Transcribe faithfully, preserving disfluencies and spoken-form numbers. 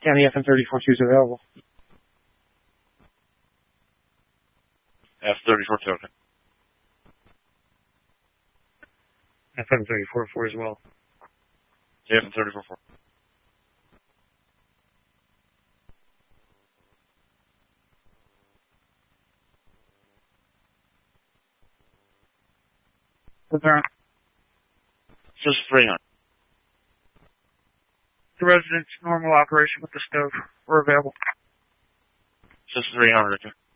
County F M thirty-four two is available. F thirty-four two, okay. F M thirty-four four as well. F M thirty-four four. What's wrong? Just three hundred. The resident's normal operation with the stove. We're available. Just three hundred, okay.